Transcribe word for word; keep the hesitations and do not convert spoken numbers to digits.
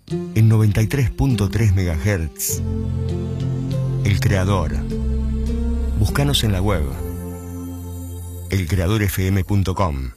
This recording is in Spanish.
en noventa y tres punto tres megahertz. El Creador. Búscanos en la web el creador f m punto com.